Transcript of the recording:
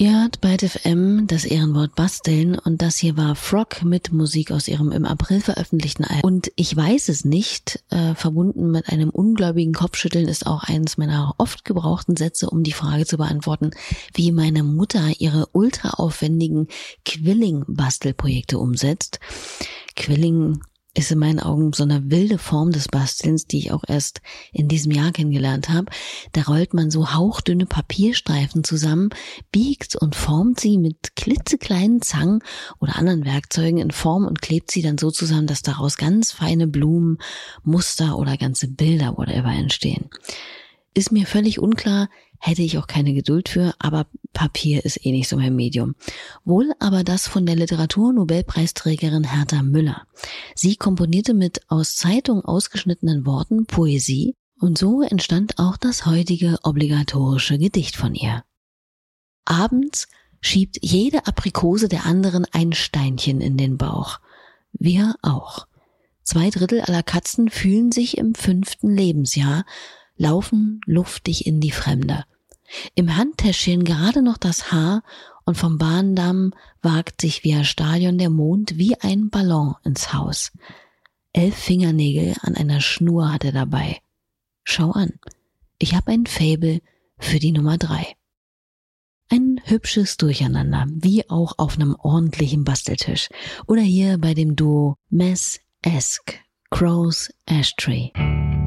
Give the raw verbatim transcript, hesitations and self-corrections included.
Ihr hört bei Byte F M das Ehrenwort Basteln und das hier war Frog mit Musik aus ihrem im April veröffentlichten Album. Und ich weiß es nicht, äh, verbunden mit einem ungläubigen Kopfschütteln ist auch eines meiner oft gebrauchten Sätze, um die Frage zu beantworten, wie meine Mutter ihre ultra aufwendigen Quilling-Bastelprojekte umsetzt. Quilling ist in meinen Augen so eine wilde Form des Bastelns, die ich auch erst in diesem Jahr kennengelernt habe. Da rollt man so hauchdünne Papierstreifen zusammen, biegt und formt sie mit klitzekleinen Zangen oder anderen Werkzeugen in Form und klebt sie dann so zusammen, dass daraus ganz feine Blumen, Muster oder ganze Bilder whatever entstehen. Ist mir völlig unklar, hätte ich auch keine Geduld für, aber Papier ist eh nicht so mein Medium. Wohl aber das von der Literaturnobelpreisträgerin Herta Müller. Sie komponierte mit aus Zeitung ausgeschnittenen Worten Poesie und so entstand auch das heutige obligatorische Gedicht von ihr. Abends schiebt jede Aprikose der anderen ein Steinchen in den Bauch. Wir auch. Zwei Drittel aller Katzen fühlen sich im fünften Lebensjahr, laufen luftig in die Fremde. Im Handtäschchen gerade noch das Haar und vom Bahndamm wagt sich via Stadion der Mond wie ein Ballon ins Haus. Elf Fingernägel an einer Schnur hat er dabei. Schau an, ich hab ein Faible für die Nummer drei. Ein hübsches Durcheinander, wie auch auf einem ordentlichen Basteltisch. Oder hier bei dem Duo Mess Esk, Crow's Ashtray.